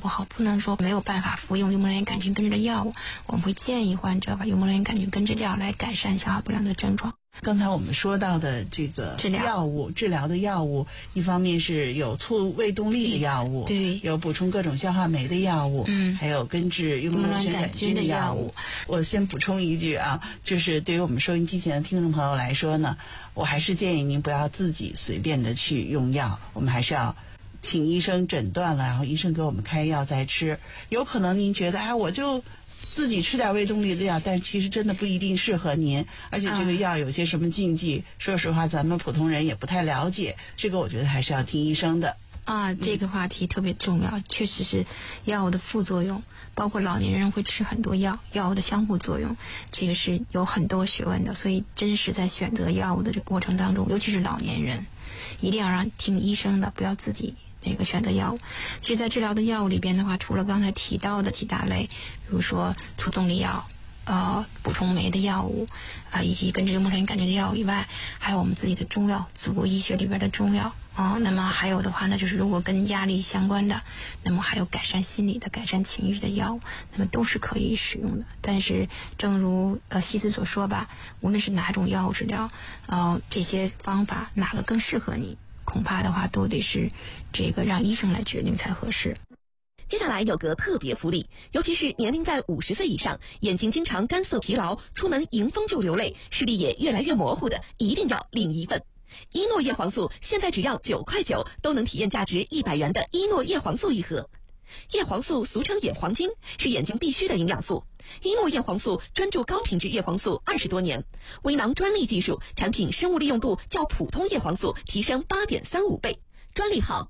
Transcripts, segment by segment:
不好，不能说没有办法服用幽门螺旋杆菌根治的药物，我们会建议患者把幽门螺旋杆菌根治药来改善消化不良的症状。 刚才我们说到的这个治疗的药物，一方面是有促胃动力的药物， 对， 有补充各种消化酶的药物，还有根治幽门螺旋杆菌的药物。我先补充一句啊，就是对于我们收音机前的听众朋友来说呢，我还是建议您不要自己随便的去用药，我们还是要请医生诊断了，然后医生给我们开药再吃。有可能您觉得我就自己吃点胃动力的药，但其实真的不一定适合您，而且这个药有些什么禁忌，说实话咱们普通人也不太了解，这个我觉得还是要听医生的。 这个话题特别重要，确实是药物的副作用，包括老年人会吃很多药物的相互作用，这个是有很多学问的，所以真是在选择药物的这个过程当中，尤其是老年人，一定要让听医生的，不要自己选择药物。其实在治疗的药物里边的话，除了刚才提到的几大类，比如说促动力药、补充酶的药物以及根治幽门螺旋杆菌的药物以外，还有我们自己的中药，祖国医学里边的中药那么还有的话呢，就是如果跟压力相关的，那么还有改善心理的、改善情绪的药物，那么都是可以使用的。但是正如西子所说吧，无论是哪种药物治疗，这些方法哪个更适合你，恐怕的话都得是这个让医生来决定才合适。 接下来有个特别福利，尤其是年龄在50岁以上，眼睛经常干涩疲劳，出门迎风就流泪，视力也越来越模糊的，一定要领一份。伊诺叶黄素现在只要9块9都能体验价值100元的伊诺叶黄素一盒。叶黄素俗称眼黄金，是眼睛必需的营养素。伊诺叶黄素专注高品质叶黄素20多年，微囊专利技术，产品生物利用度较普通叶黄素提升8.35倍，专利号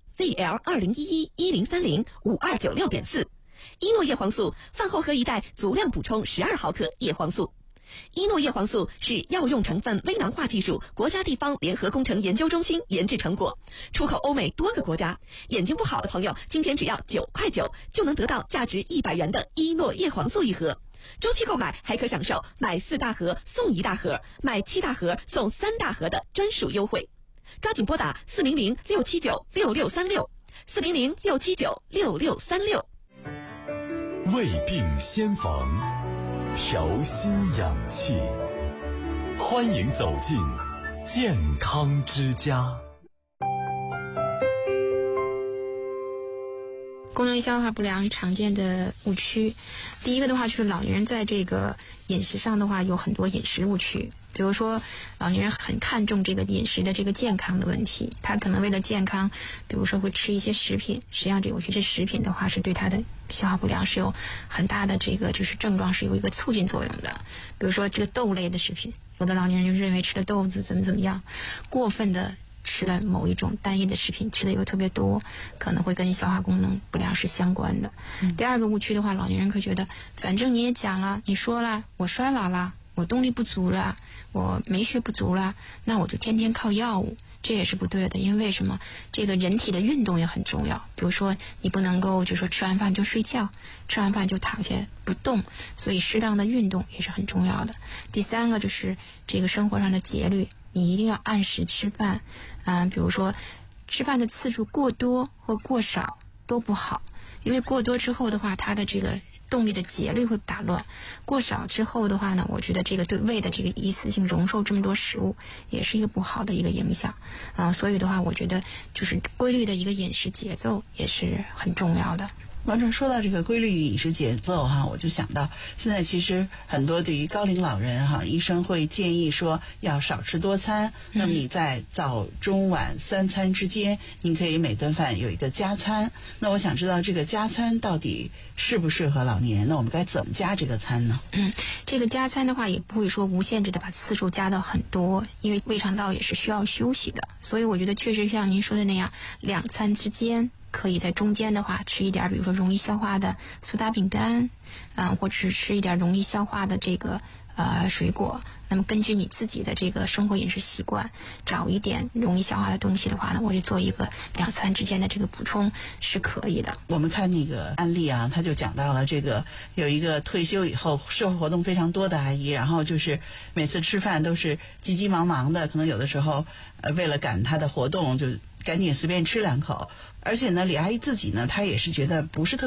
ZL201110305296.4。伊诺叶黄素饭后喝一袋，足量补充12毫克叶黄素。伊诺叶黄素是药用成分微囊化技术国家地方联合工程研究中心研制成果，出口欧美多个国家。眼睛不好的朋友，今天只要9块9就能得到价值100元的伊诺叶黄素一盒。周期购买还可享受买4大盒送1大盒，买7大盒送3大盒的专属优惠。抓紧拨打400-679-6636，400-679-6636。 胃病先防，调心养气，欢迎走进健康之家。 功能消化不良常见的误区，第一个的话就是老年人在这个饮食上的话有很多饮食误区，比如说老年人很看重这个饮食的这个健康的问题，他可能为了健康，比如说会吃一些食品，实际上有些食品的话是对他的消化不良是有很大的这个就是症状是有一个促进作用的。比如说这个豆类的食品，有的老年人就认为吃了豆子怎么样，过分的吃了某一种单一的食品，吃的又特别多，可能会跟消化功能不良是相关的。第二个误区的话，老年人会觉得反正你也讲了，你说了，我衰老了，我动力不足了，我酶血不足了，那我就天天靠药物，这也是不对的。因为什么？这个人体的运动也很重要，比如说你不能够就说吃完饭就睡觉，吃完饭就躺下不动，所以适当的运动也是很重要的。第三个就是这个生活上的节律，你一定要按时吃饭，比如说吃饭的次数过多或过少都不好，因为过多之后的话，它的这个动力的节律会打乱，过少之后的话呢，我觉得这个对胃的这个一次性容受这么多食物也是一个不好的一个影响所以的话，我觉得就是规律的一个饮食节奏也是很重要的。 王总说到这个规律饮食节奏我就想到现在其实很多对于高龄老人医生会建议说要少吃多餐，那么你在早中晚3餐之间，您可以每顿饭有一个加餐。那我想知道这个加餐到底适不适合老年人？那我们该怎么加这个餐呢？ 这个加餐的话也不会说无限制的把次数加到很多，因为胃肠道也是需要休息的，所以我觉得确实像您说的那样，2餐之间可以在中间的话吃一点比如说容易消化的苏打饼干或者是吃一点容易消化的这个水果。那么根据你自己的这个生活饮食习惯，找一点容易消化的东西的话呢，我就做一个2餐之间的这个补充是可以的。 我们看那个案例他就讲到了这个有一个退休以后社会活动非常多的阿姨，然后就是每次吃饭都是急急忙忙的，可能有的时候为了赶她的活动就赶紧随便吃2口，而且呢李阿姨自己呢她也是觉得不是特